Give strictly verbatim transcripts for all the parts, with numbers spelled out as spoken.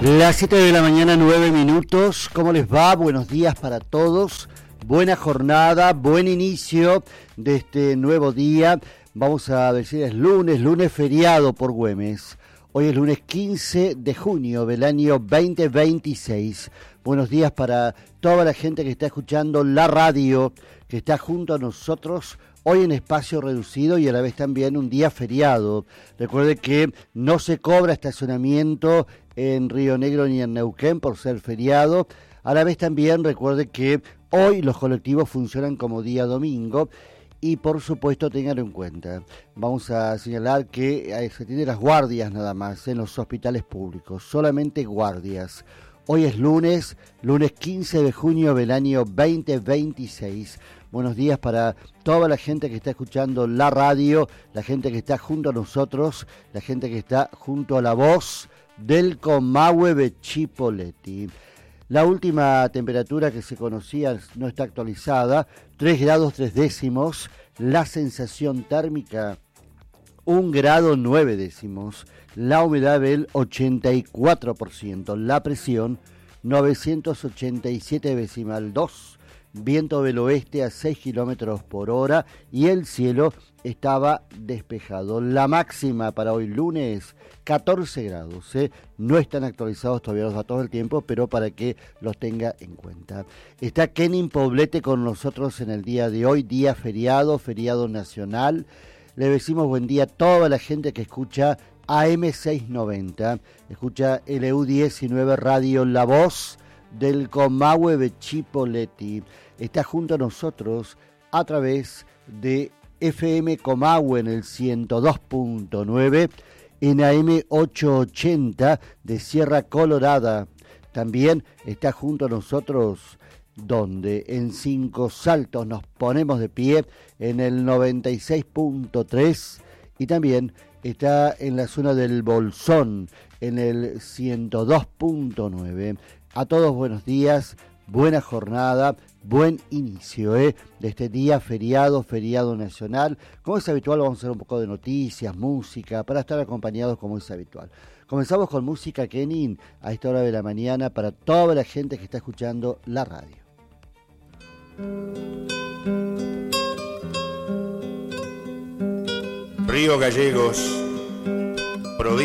Las siete de la mañana, nueve minutos. ¿Cómo les va? Buenos días para todos. Buena jornada, buen inicio de este nuevo día. Vamos a decir, es lunes, lunes feriado por Güemes. Hoy es lunes quince de junio del año veinte veintiséis. Buenos días para toda la gente que está escuchando la radio, que está junto a nosotros hoy en espacio reducido y a la vez también un día feriado. Recuerde que no se cobra estacionamiento en Río Negro ni en Neuquén por ser feriado. A la vez también recuerde que hoy los colectivos funcionan como día domingo y por supuesto tenganlo en cuenta. Vamos a señalar que se tienen las guardias nada más en los hospitales públicos, solamente guardias. Hoy es lunes, lunes quince de junio del año veinte veintiséis. Buenos días para toda la gente que está escuchando la radio, la gente que está junto a nosotros, la gente que está junto a la voz del Comahue de Chipoleti. La última temperatura que se conocía no está actualizada, tres grados tres décimos, la sensación térmica un grado nueve décimos, la humedad del ochenta y cuatro por ciento, la presión novecientos ochenta y siete decimal dos, viento del oeste a seis kilómetros por hora y el cielo estaba despejado. La máxima para hoy lunes, catorce grados, ¿eh? No están actualizados todavía los datos del tiempo, pero para que los tenga en cuenta. Está Kenin Poblete con nosotros en el día de hoy, día feriado, feriado nacional. Le decimos buen día a toda la gente que escucha A M seiscientos noventa, escucha L U diecinueve Radio La Voz del Comahue de Chipoleti. Está junto a nosotros a través de F M Comahue en el ciento dos punto nueve, en A M ochocientos ochenta de Sierra Colorada. También está junto a nosotros donde en Cinco Saltos nos ponemos de pie en el noventa y seis punto tres y también está en la zona del Bolsón en el ciento dos punto nueve. A todos buenos días, buena jornada, buen inicio ¿eh? de este día feriado, feriado nacional. Como es habitual, vamos a hacer un poco de noticias, música, para estar acompañados como es habitual. Comenzamos con música Kenin a esta hora de la mañana para toda la gente que está escuchando la radio. Río Gallegos,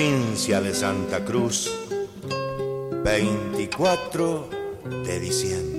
provincia de Santa Cruz, veinticuatro de diciembre.